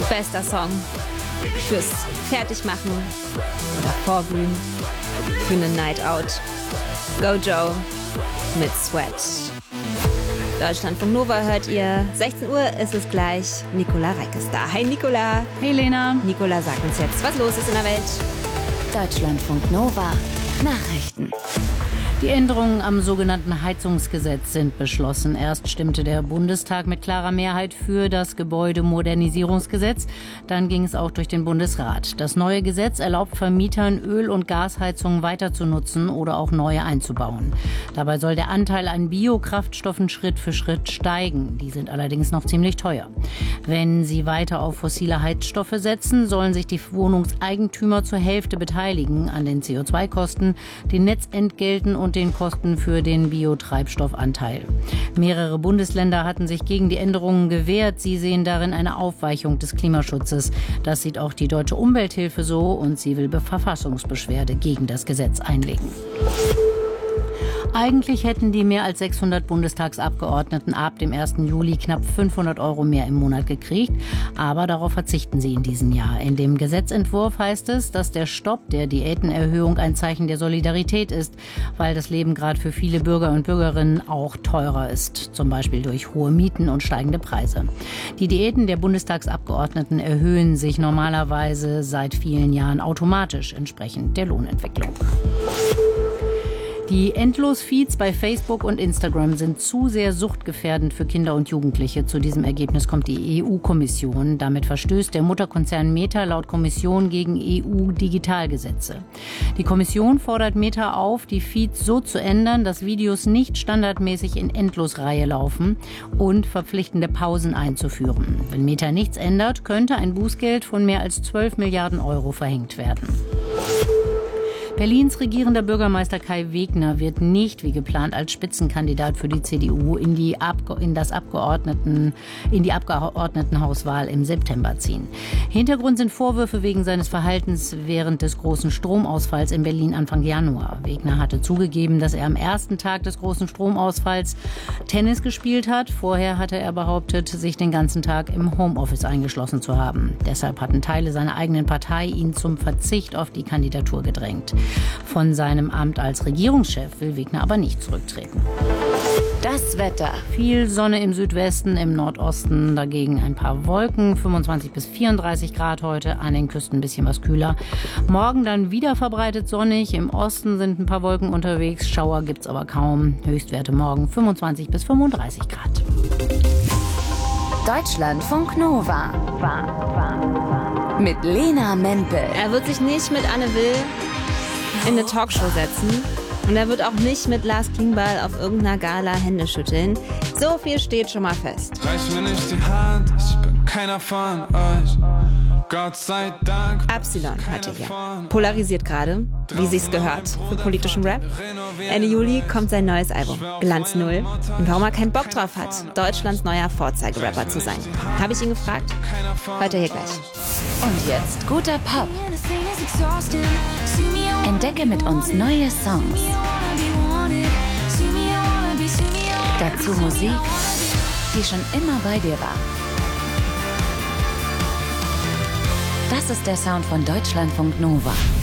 Bester Song fürs Fertigmachen oder Vorglühen für eine Night Out. Gojo mit Sweat. Deutschlandfunk Nova hört ihr. 16 Uhr ist es gleich. Nicola Reck ist da. Hi Nicola. Hey Lena. Nicola, sagt uns jetzt, was los ist in der Welt. Deutschlandfunk Nova. Nachrichten. Die Änderungen am sogenannten Heizungsgesetz sind beschlossen. Erst stimmte der Bundestag mit klarer Mehrheit für das Gebäudemodernisierungsgesetz. Dann ging es auch durch den Bundesrat. Das neue Gesetz erlaubt Vermietern, Öl- und Gasheizungen weiter zu nutzen oder auch neue einzubauen. Dabei soll der Anteil an Biokraftstoffen Schritt für Schritt steigen. Die sind allerdings noch ziemlich teuer. Wenn sie weiter auf fossile Heizstoffe setzen, sollen sich die Wohnungseigentümer zur Hälfte beteiligen an den CO2-Kosten, den Netzentgelten und den Kosten für den Biotreibstoffanteil. Mehrere Bundesländer hatten sich gegen die Änderungen gewehrt. Sie sehen darin eine Aufweichung des Klimaschutzes. Das sieht auch die Deutsche Umwelthilfe so und sie will Verfassungsbeschwerde gegen das Gesetz einlegen. Eigentlich hätten die mehr als 600 Bundestagsabgeordneten ab dem 1. Juli knapp 500 € mehr im Monat gekriegt. Aber darauf verzichten sie in diesem Jahr. In dem Gesetzentwurf heißt es, dass der Stopp der Diätenerhöhung ein Zeichen der Solidarität ist, weil das Leben gerade für viele Bürger und Bürgerinnen auch teurer ist. Zum Beispiel durch hohe Mieten und steigende Preise. Die Diäten der Bundestagsabgeordneten erhöhen sich normalerweise seit vielen Jahren automatisch entsprechend der Lohnentwicklung. Die Endlos-Feeds bei Facebook und Instagram sind zu sehr suchtgefährdend für Kinder und Jugendliche. Zu diesem Ergebnis kommt die EU-Kommission. Damit verstößt der Mutterkonzern Meta laut Kommission gegen EU-Digitalgesetze. Die Kommission fordert Meta auf, die Feeds so zu ändern, dass Videos nicht standardmäßig in Endlosreihe laufen und verpflichtende Pausen einzuführen. Wenn Meta nichts ändert, könnte ein Bußgeld von mehr als 12 Milliarden € verhängt werden. Berlins regierender Bürgermeister Kai Wegner wird nicht wie geplant als Spitzenkandidat für die CDU in die Abgeordnetenhauswahl im September ziehen. Hintergrund sind Vorwürfe wegen seines Verhaltens während des großen Stromausfalls in Berlin Anfang Januar. Wegner hatte zugegeben, dass er am ersten Tag des großen Stromausfalls Tennis gespielt hat. Vorher hatte er behauptet, sich den ganzen Tag im Homeoffice eingeschlossen zu haben. Deshalb hatten Teile seiner eigenen Partei ihn zum Verzicht auf die Kandidatur gedrängt. Von seinem Amt als Regierungschef will Wegner aber nicht zurücktreten. Das Wetter. Viel Sonne im Südwesten, im Nordosten dagegen ein paar Wolken. 25 bis 34 Grad heute, an den Küsten ein bisschen was kühler. Morgen dann wieder verbreitet sonnig. Im Osten sind ein paar Wolken unterwegs. Schauer gibt's aber kaum. Höchstwerte morgen 25 bis 35 Grad. Deutschlandfunk Nova. Mit Lena Mempel. Er wird sich nicht mit Anne Will in eine Talkshow setzen. Und er wird auch nicht mit Lars Klingbeil auf irgendeiner Gala Hände schütteln. So viel steht schon mal fest. Reich mir nicht die Hand, ich bin keiner von euch. Gott sei Dank. Absilon heute hier. Polarisiert gerade, wie sich's gehört, für politischen Rap. Ende Juli kommt sein neues Album, Glanz Null. Und warum er keinen Bock drauf hat, Deutschlands neuer Vorzeigerapper zu sein. Habe ich ihn gefragt? Hört er hier gleich. Und jetzt guter Pop. Entdecke mit uns neue Songs. Dazu Musik, die schon immer bei dir war. Das ist der Sound von Deutschlandfunk Nova.